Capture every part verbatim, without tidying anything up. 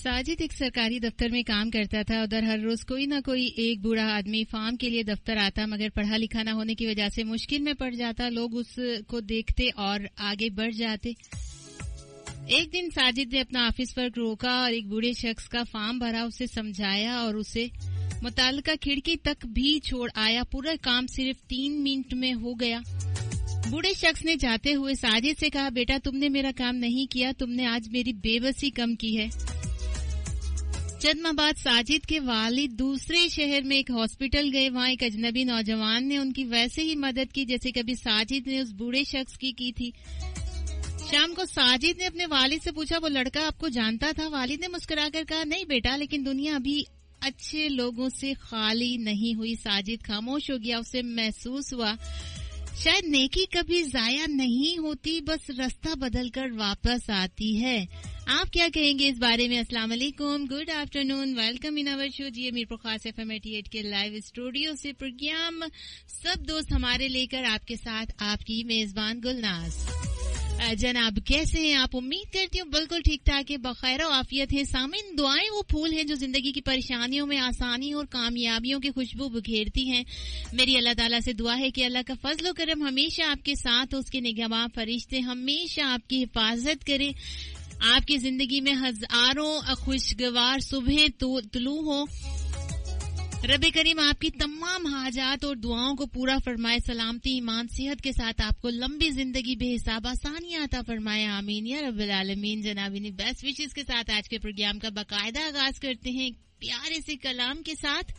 साजिद एक सरकारी दफ्तर में काम करता था. उधर हर रोज कोई ना कोई एक बूढ़ा आदमी फार्म के लिए दफ्तर आता, मगर पढ़ा लिखा ना होने की वजह से मुश्किल में पड़ जाता. लोग उसको देखते और आगे बढ़ जाते. एक दिन साजिद ने अपना ऑफिस वर्क रोका और एक बूढ़े शख्स का फॉर्म भरा, उसे समझाया और उसे मुताल्लिका खिड़की तक भी छोड़ आया. पूरा काम सिर्फ तीन मिनट में हो गया. बूढ़े शख्स ने जाते हुए साजिद से कहा, बेटा तुमने मेरा काम नहीं किया, तुमने आज मेरी बेबसी कम की है. चंद माह बाद साजिद के वालिद दूसरे शहर में एक हॉस्पिटल गए. वहाँ एक अजनबी नौजवान ने उनकी वैसे ही मदद की जैसे कभी साजिद ने उस बूढ़े शख्स की की थी. शाम को साजिद ने अपने वालिद से पूछा, वो लड़का आपको जानता था? वालिद ने मुस्कुराकर कहा, नहीं बेटा, लेकिन दुनिया अभी अच्छे लोगों से खाली नहीं हुई. साजिद खामोश हो गया. उसे महसूस हुआ शायद नेकी कभी जाया नहीं होती, बस रास्ता बदलकर वापस आती है. आप क्या कहेंगे इस बारे में? अस्सलाम वालेकुम, good afternoon, welcome in our show. जी मीरपुर खास एफ एम अठासी के लाइव स्टूडियो से प्रोग्राम सब दोस्त हमारे लेकर आपके साथ आपकी मेजबान गुलनाज. जनाब कैसे हैं आप? उम्मीद करती हूँ बिल्कुल ठीक ठाक है, बखैर आफियत है. सामीन, दुआएं वो फूल हैं जो जिंदगी की परेशानियों में आसानी और कामयाबियों की खुशबू बिखेरती हैं. मेरी अल्लाह ताला से दुआ है कि अल्लाह का फजल करम हमेशा आपके साथ हो, उसके निगहबान फरिश्ते हमेशा आपकी हिफाजत करें. आपकी जिंदगी में हजारों खुशगवार सुबह तुलू हो. रब करीम आपकी तमाम हाजात और दुआओं को पूरा फरमाए. सलामती, ईमान, सेहत के साथ आपको लंबी जिंदगी बेहिसाब आसानियां अता फरमाए. आमीन या रब्बिल आलमीन. जनाब इन्हीं बेस्ट विशेस के साथ आज के प्रोग्राम का बाकायदा आगाज करते हैं एक प्यारे से कलाम के साथ.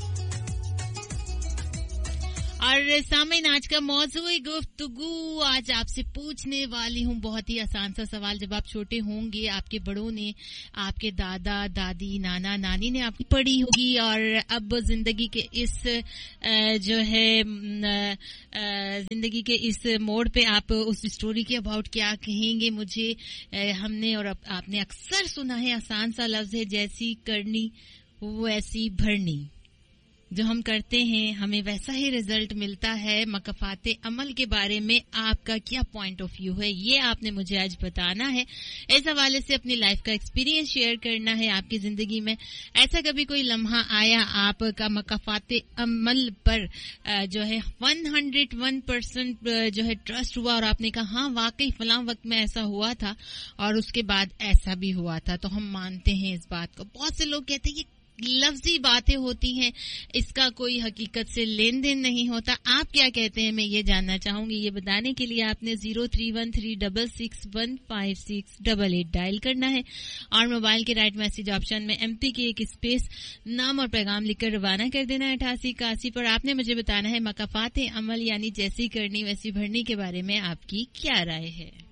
और सामईन, आज का मौजूद गुफ्तगू आज आपसे पूछने वाली हूँ बहुत ही आसान सा सवाल. जब आप छोटे होंगे, आपके बड़ों ने, आपके दादा दादी, नाना नानी ने आपकी पढ़ी होगी, और अब जिंदगी के इस जो है जिंदगी के इस मोड़ पे आप उस स्टोरी के अबाउट क्या कहेंगे मुझे? हमने और आपने अक्सर सुना है, आसान सा लफ्ज है, जैसी करनी वैसी भरनी. जो हम करते हैं हमें वैसा ही रिजल्ट मिलता है. मकफाते अमल के बारे में आपका क्या पॉइंट ऑफ व्यू है, ये आपने मुझे आज बताना है. इस हवाले से अपनी लाइफ का एक्सपीरियंस शेयर करना है. आपकी जिंदगी में ऐसा कभी कोई लम्हा आया आपका मकफाते अमल पर जो है वन हंड्रेड वन परसेंट जो है ट्रस्ट हुआ और आपने कहा हाँ वाकई फलां वक्त में ऐसा हुआ था और उसके बाद ऐसा भी हुआ था, तो हम मानते हैं इस बात को. बहुत से लोग कहते हैं ये लफ्जी बातें होती हैं, इसका कोई हकीकत से लेन देन नहीं होता. आप क्या कहते हैं, मैं ये जानना चाहूंगी. ये बताने के लिए आपने zero three one three double six one five six double eight dial करना है और मोबाइल के राइट मैसेज ऑप्शन में एमपी की एक स्पेस नाम और पैगाम लिखकर रवाना कर देना है अठासी इक्यासी पर. आपने मुझे बताना है मकफाते अमल यानी जैसी करनी वैसी भरनी के बारे में आपकी क्या राय है.